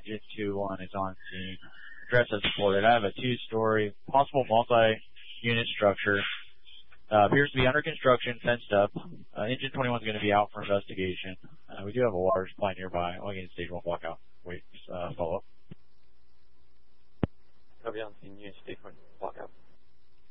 Engine 2-1 is on scene. Address as reported. I have a 2-story, possible multi-unit structure. Appears to be under construction, fenced up. Engine 21 is going to be out for investigation. We do have a water supply nearby. I'll get in stage 1 walk out. Wait, follow up. Copy on scene, unit stage 1.